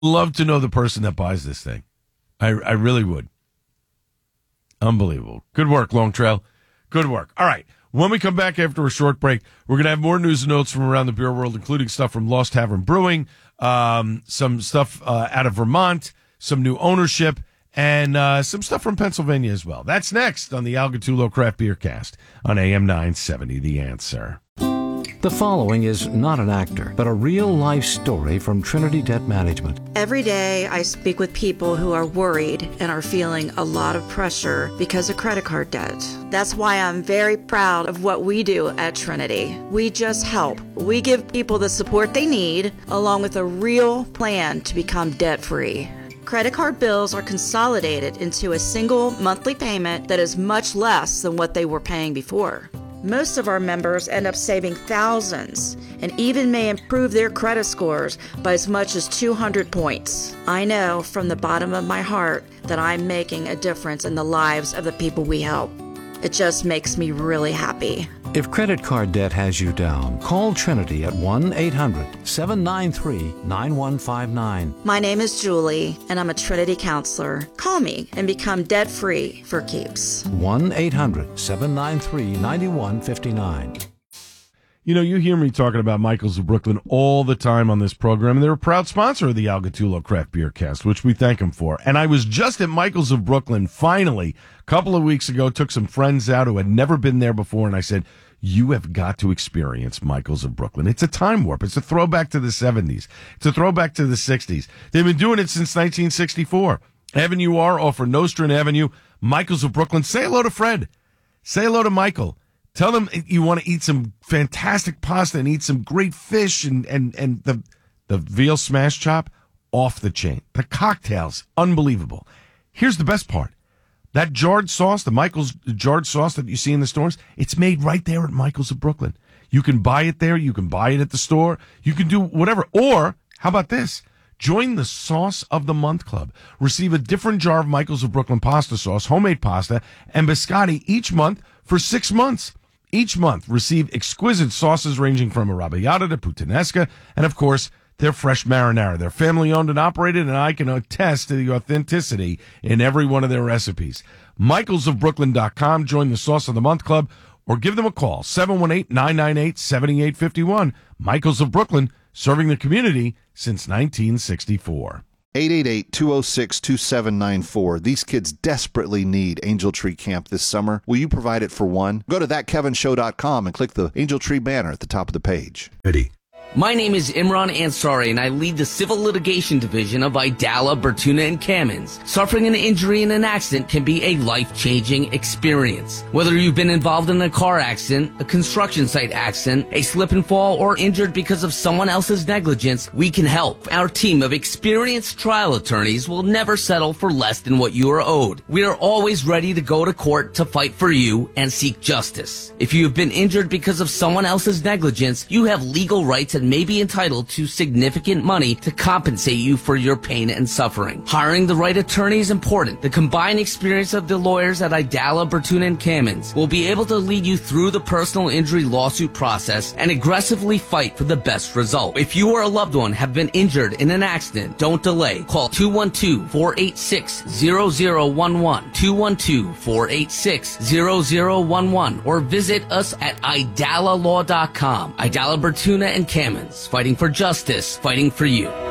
love to know the person that buys this thing. I really would. Unbelievable. Good work, Long Trail. Good work. All right. When we come back after a short break, we're going to have more news and notes from around the beer world, including stuff from Lost Tavern Brewing, some stuff out of Vermont, some new ownership, and some stuff from Pennsylvania as well. That's next on the Al Gattullo Craft Beer Cast on AM 970, The Answer. The following is not an actor, but a real-life story from Trinity Debt Management. Every day I speak with people who are worried and are feeling a lot of pressure because of credit card debt. That's why I'm very proud of what we do at Trinity. We just help. We give people the support they need, along with a real plan to become debt-free. Credit card bills are consolidated into a single monthly payment that is much less than what they were paying before. Most of our members end up saving thousands and even may improve their credit scores by as much as 200 points. I know from the bottom of my heart that I'm making a difference in the lives of the people we help. It just makes me really happy. If credit card debt has you down, call Trinity at 1-800-793-9159. My name is Julie, and I'm a Trinity counselor. Call me and become debt-free for keeps. 1-800-793-9159. You know, you hear me talking about Michaels of Brooklyn all the time on this program, and they're a proud sponsor of the Al Gattullo Craft Beer Cast, which we thank them for. And I was just at Michaels of Brooklyn, finally, a couple of weeks ago, took some friends out who had never been there before, and I said, you have got to experience Michaels of Brooklyn. It's a time warp. It's a throwback to the 70s. It's a throwback to the 60s. They've been doing it since 1964. Avenue R off of Nostrand Avenue, Michaels of Brooklyn. Say hello to Fred. Say hello to Michael. Tell them you want to eat some fantastic pasta and eat some great fish and the veal smash chop, off the chain. The cocktails, unbelievable. Here's the best part. That jarred sauce, the Michael's jarred sauce that you see in the stores, it's made right there at Michael's of Brooklyn. You can buy it there. You can buy it at the store. You can do whatever. Or, how about this? Join the Sauce of the Month Club. Receive a different jar of Michael's of Brooklyn pasta sauce, homemade pasta, and biscotti each month for 6 months. Each month, receive exquisite sauces ranging from arrabbiata to puttanesca, and of course, their fresh marinara. They're family-owned and operated, and I can attest to the authenticity in every one of their recipes. michaelsofbrooklyn.com. Join the Sauce of the Month Club, or give them a call, 718-998-7851. Michaels of Brooklyn, serving the community since 1964. 888-206-2794. These kids desperately need Angel Tree Camp this summer. Will you provide it for one? Go to thatkevinshow.com and click the Angel Tree banner at the top of the page. Ready. My name is Imran Ansari, and I lead the Civil Litigation Division of Idala, Bertuna, and Kamins. Suffering an injury in an accident can be a life-changing experience. Whether you've been involved in a car accident, a construction site accident, a slip and fall, or injured because of someone else's negligence, we can help. Our team of experienced trial attorneys will never settle for less than what you are owed. We are always ready to go to court to fight for you and seek justice. If you have been injured because of someone else's negligence, you have legal rights and may be entitled to significant money to compensate you for your pain and suffering. Hiring the right attorney is important. The combined experience of the lawyers at Idala, Bertuna, and Kamins will be able to lead you through the personal injury lawsuit process and aggressively fight for the best result. If you or a loved one have been injured in an accident, don't delay. Call 212-486-0011, 212-486-0011, or visit us at idalalaw.com. Idala, Bertuna, and Kamins, fighting for justice, fighting for you.